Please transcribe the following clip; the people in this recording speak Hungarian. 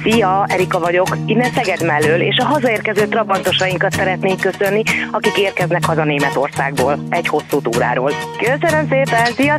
Szia, Erika vagyok, innen Szeged mellől, és a hazaérkező trabantosainkat szeretnénk köszönni, akik érkeznek haza Németországból, egy hosszú túráról. Köszönöm szépen, szia!